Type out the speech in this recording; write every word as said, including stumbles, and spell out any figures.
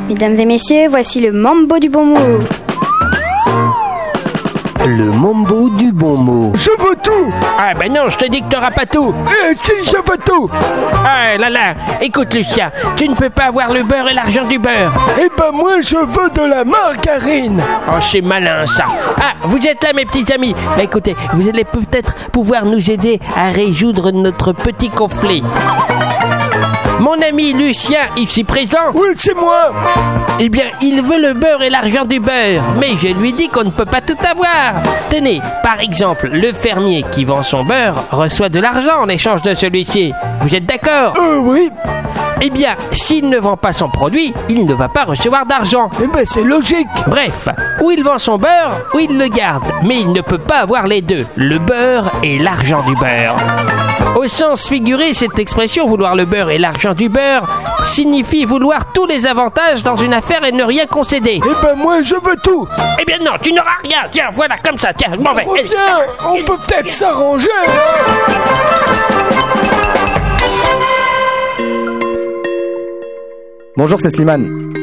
Mesdames et messieurs, voici le mambo du bon mot. Le mambo du bon mot. Je veux tout. Ah ben non, je te dis que t'auras pas tout. Eh si, je veux tout. Ah là là, écoute Lucien, tu ne peux pas avoir le beurre et l'argent du beurre. Eh ben moi je veux de la margarine. Oh c'est malin ça. Ah, vous êtes là mes petits amis. Bah, écoutez, vous allez peut-être pouvoir nous aider à résoudre notre petit conflit. Mon ami Lucien, ici présent. Oui, c'est moi. Eh bien, il veut le beurre et l'argent du beurre. Mais je lui dis qu'on ne peut pas tout avoir. Tenez, par exemple, le fermier qui vend son beurre reçoit de l'argent en échange de celui-ci. Vous êtes d'accord ? Euh, oui. Eh bien, s'il ne vend pas son produit, il ne va pas recevoir d'argent. Eh ben, c'est logique. Bref, ou il vend son beurre, ou il le garde. Mais il ne peut pas avoir les deux, le beurre et l'argent du beurre. Au sens figuré, cette expression « vouloir le beurre et l'argent du beurre » signifie vouloir tous les avantages dans une affaire et ne rien concéder. Eh ben moi, je veux tout. Eh bien non, tu n'auras rien. Tiens, voilà, comme ça, tiens, je m'en vais. Reviens, on peut peut-être s'arranger. Bonjour, c'est Slimane.